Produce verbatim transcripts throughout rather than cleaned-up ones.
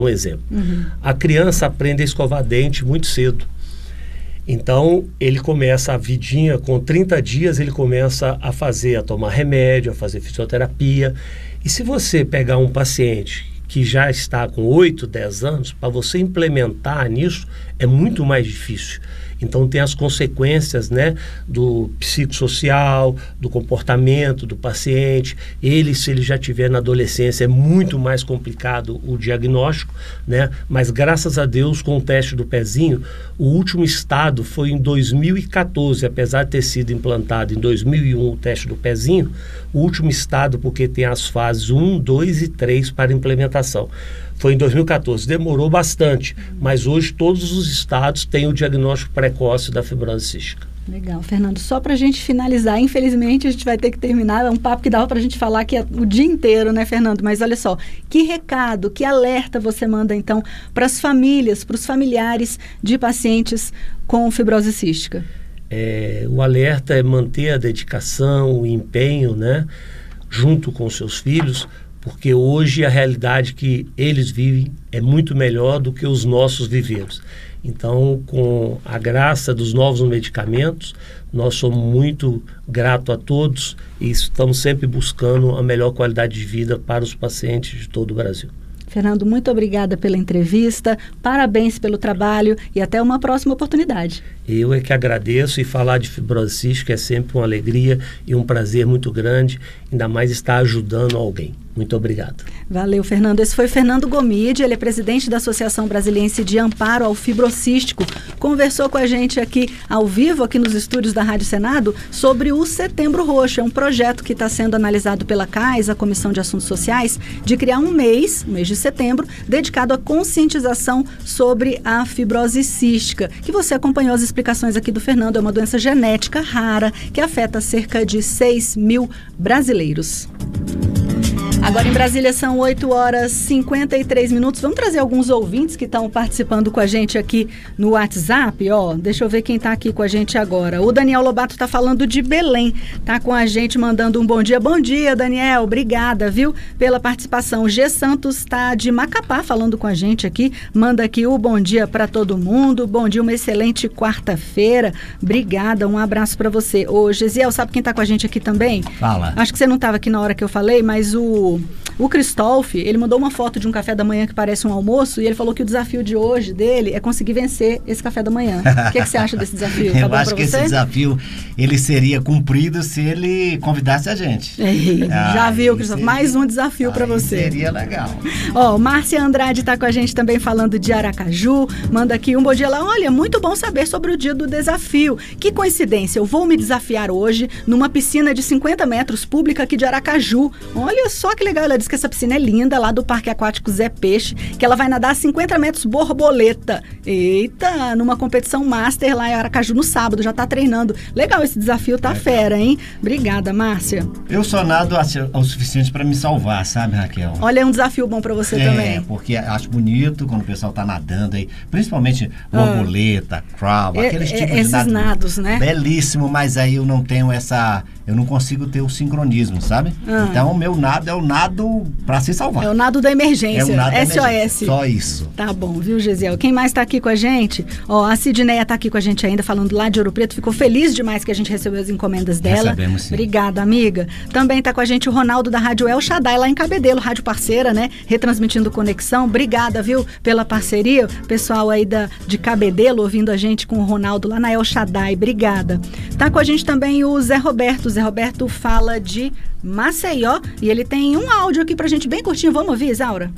Um exemplo. Uhum. A criança aprende a escovar dente muito cedo. Então, ele começa a vidinha, com trinta dias, ele começa a fazer, a tomar remédio, a fazer fisioterapia. E se você pegar um paciente que já está com oito, dez anos, para você implementar nisso, é muito mais difícil. Então, tem as consequências, né, do psicossocial, do comportamento do paciente. Ele, se ele já tiver na adolescência, é muito mais complicado o diagnóstico, né? Mas, graças a Deus, com o teste do pezinho, o último estado foi em dois mil e catorze, apesar de ter sido implantado em dois mil e um o teste do pezinho, o último estado, porque tem as fases um, dois e três para implementação. Foi em dois mil e catorze, demorou bastante, mas hoje todos os estados têm o diagnóstico precoce da fibrose cística. Legal, Fernando, só para a gente finalizar, infelizmente a gente vai ter que terminar, é um papo que dava para a gente falar aqui o dia inteiro, né, Fernando? Mas olha só, que recado, que alerta você manda então para as famílias, para os familiares de pacientes com fibrose cística? É, o alerta é manter a dedicação, o empenho, né, junto com seus filhos, porque hoje a realidade que eles vivem é muito melhor do que os nossos vivemos. Então, com a graça dos novos medicamentos, nós somos muito gratos a todos e estamos sempre buscando a melhor qualidade de vida para os pacientes de todo o Brasil. Fernando, muito obrigada pela entrevista, parabéns pelo trabalho e até uma próxima oportunidade. Eu é que agradeço, e falar de fibrose cística é sempre uma alegria e um prazer muito grande, ainda mais estar ajudando alguém. Muito obrigado. Valeu, Fernando. Esse foi Fernando Gomide, ele é presidente da Associação Brasiliense de Amparo ao Fibrocístico. Conversou com a gente aqui ao vivo, aqui nos estúdios da Rádio Senado, sobre o Setembro Roxo. É um projeto que está sendo analisado pela C A I S, a Comissão de Assuntos Sociais, de criar um mês, o mês de setembro, dedicado à conscientização sobre a fibrose cística, que você acompanhou as explicações aqui do Fernando. É uma doença genética rara que afeta cerca de seis mil brasileiros. Agora em Brasília são oito horas e cinquenta e três minutos. Vamos trazer alguns ouvintes que estão participando com a gente aqui no WhatsApp. Ó, deixa eu ver quem está aqui com a gente agora. O Daniel Lobato está falando de Belém. Está com a gente mandando um bom dia. Bom dia, Daniel. Obrigada, viu, pela participação. O G Santos está de Macapá falando com a gente aqui. Manda aqui o bom dia para todo mundo. Bom dia, uma excelente quarta-feira. Obrigada, um abraço para você. Ô, Gesiel, sabe quem está com a gente aqui também? Fala. Acho que você não estava aqui na hora que eu falei, mas o O Cristóvão, ele mandou uma foto de um café da manhã que parece um almoço e ele falou que o desafio de hoje dele é conseguir vencer esse café da manhã. O que, é que você acha desse desafio? Tá Eu bom acho pra que você? esse desafio ele seria cumprido se ele convidasse a gente. Ei, já Ah, viu, aí Cristóvão? seria- Mais um desafio para aí você. Seria legal. Ó, Márcia Andrade está com a gente também falando de Aracaju. Manda aqui um bom dia lá. Olha, muito bom saber sobre o dia do desafio. Que coincidência, eu vou me desafiar hoje numa piscina de cinquenta metros pública aqui de Aracaju. Olha só que legal, ela diz que essa piscina é linda, lá do Parque Aquático Zé Peixe, que ela vai nadar cinquenta metros borboleta. Eita, numa competição master lá em Aracaju no sábado, já tá treinando. Legal esse desafio, tá Legal. fera, hein? Obrigada, Márcia. Eu só nado o suficiente para me salvar, sabe, Raquel? Olha, é um desafio bom pra você é, também. porque acho bonito quando o pessoal tá nadando aí, principalmente borboleta, crab, É, aqueles é, tipos esses de nado. nados, né? Belíssimo, mas aí eu não tenho essa, eu não consigo ter o sincronismo, sabe? Ah. Então o meu nado é o nado para se salvar. É o nado da emergência, É o nado da S O S. emergência. Só isso. Tá bom, viu, Gesiel? Quem mais tá aqui com a gente? Ó, a Sidneia tá aqui com a gente ainda, falando lá de Ouro Preto. Ficou feliz demais que a gente recebeu as encomendas dela. Recebemos, sim. Obrigada, amiga. Também tá com a gente o Ronaldo da Rádio El Shaddai, lá em Cabedelo, rádio parceira, né? Retransmitindo Conexão. Obrigada, viu, pela parceria. Pessoal aí da, de Cabedelo ouvindo a gente com o Ronaldo lá na El Shaddai. Obrigada. Tá com a gente também o Zé Roberto. O Zé Roberto fala de Maceió e ele tem um áudio aqui pra gente bem curtinho. Vamos ouvir, Isaura?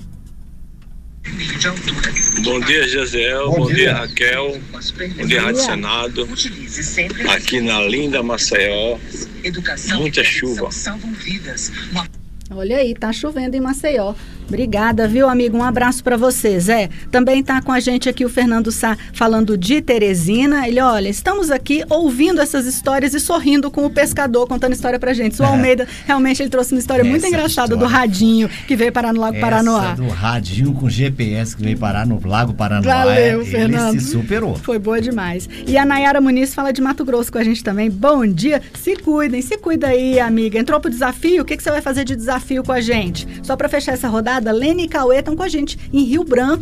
Bom dia, Gesiel. Bom Bom, dia. dia, Raquel. Bom dia, Rádio Senado. Aqui na linda Maceió. Muita chuva. Olha aí, tá chovendo em Maceió. Obrigada, viu, amigo? Um abraço pra você, Zé. Também tá com a gente aqui o Fernando Sá falando de Teresina. Ele, olha, estamos aqui ouvindo essas histórias e sorrindo com o pescador contando história pra gente. O Almeida, realmente, ele trouxe uma história muito Essa engraçada história. do radinho que veio parar no Lago Paranoá. Essa do radinho com G P S que veio parar no Lago Paranoá. Valeu, é, Fernando. Ele se superou. Foi boa demais. E a Nayara Muniz fala de Mato Grosso com a gente também. Bom dia. Se cuidem, se cuida aí, amiga. Entrou pro desafio? O que, que você vai fazer de desafio com a gente? Só pra fechar essa rodada, Estrada, Lene e Cauê estão com a gente em Rio Branco.